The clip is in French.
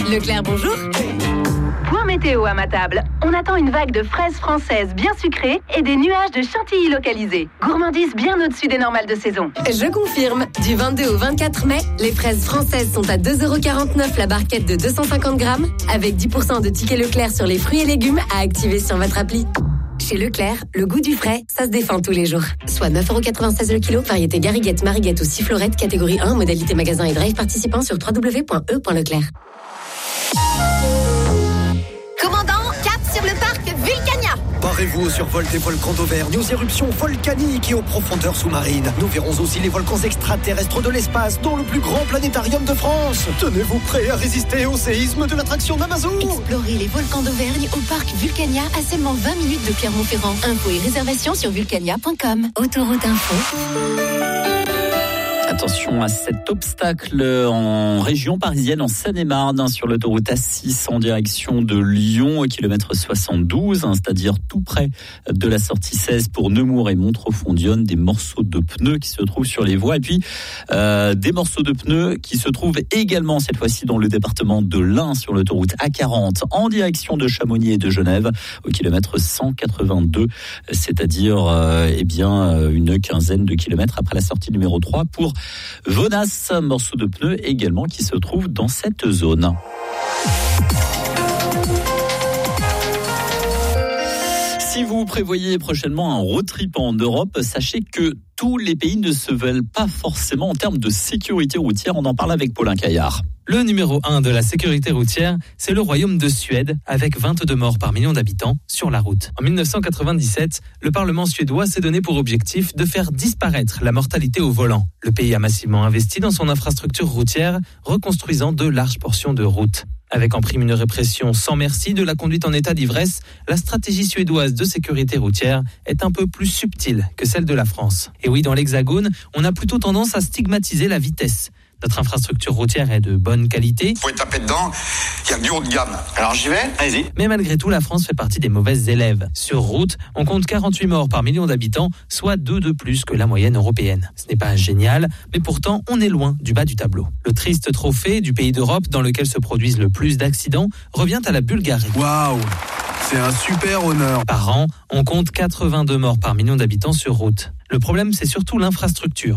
Leclerc, bonjour. Point météo à ma table. On attend une vague de fraises françaises bien sucrées et des nuages de chantilly localisés. Gourmandise bien au-dessus des normales de saison. Je confirme. Du 22 au 24 mai, les fraises françaises sont à 2,49€ la barquette de 250 grammes, avec 10% de tickets Leclerc sur les fruits et légumes à activer sur votre appli. Chez Leclerc, le goût du frais, ça se défend tous les jours. Soit 9,96€ le kilo, variété Gariguette, Mariguette ou Sifflorette, catégorie 1, modalité magasin et drive participant sur www.e.leclerc. Commandant, cap sur le parc Vulcania. Parez-vous au survol des volcans d'Auvergne, aux éruptions volcaniques et aux profondeurs sous-marines. Nous verrons aussi les volcans extraterrestres de l'espace, dont le plus grand planétarium de France. Tenez-vous prêts à résister au séisme de l'attraction d'Amazon. Explorez les volcans d'Auvergne au parc Vulcania à seulement 20 minutes de Clermont-Ferrand. Infos et réservations sur vulcania.com. Autoroute Info. Attention à cet obstacle en région parisienne, en Seine-et-Marne, sur l'autoroute A6 en direction de Lyon, au kilomètre 72, c'est-à-dire tout près de la sortie 16 pour Nemours et Montreux-Fondione, des morceaux de pneus qui se trouvent sur les voies, et puis des morceaux de pneus qui se trouvent également cette fois-ci dans le département de l'Ain, sur l'autoroute A40 en direction de Chamonix et de Genève, au kilomètre 182, c'est-à-dire une quinzaine de kilomètres après la sortie numéro 3 pour Venasse, morceau de pneu également qui se trouve dans cette zone. Si vous prévoyez prochainement un road trip en Europe, sachez que tous les pays ne se veulent pas forcément en termes de sécurité routière. On en parle avec Paulin Caillard. Le numéro 1 de la sécurité routière, c'est le royaume de Suède, avec 22 morts par million d'habitants sur la route. En 1997, le Parlement suédois s'est donné pour objectif de faire disparaître la mortalité au volant. Le pays a massivement investi dans son infrastructure routière, reconstruisant de larges portions de routes. Avec en prime une répression sans merci de la conduite en état d'ivresse, la stratégie suédoise de sécurité routière est un peu plus subtile que celle de la France. Et oui, dans l'Hexagone, on a plutôt tendance à stigmatiser la vitesse. Notre infrastructure routière est de bonne qualité. Vous pouvez taper dedans, il y a du haut de gamme. Alors j'y vais, allez-y. Mais malgré tout, la France fait partie des mauvaises élèves. Sur route, on compte 48 morts par million d'habitants, soit 2 de plus que la moyenne européenne. Ce n'est pas génial, mais pourtant, on est loin du bas du tableau. Le triste trophée du pays d'Europe dans lequel se produisent le plus d'accidents revient à la Bulgarie. Waouh, c'est un super honneur. Par an, on compte 82 morts par million d'habitants sur route. Le problème, c'est surtout l'infrastructure.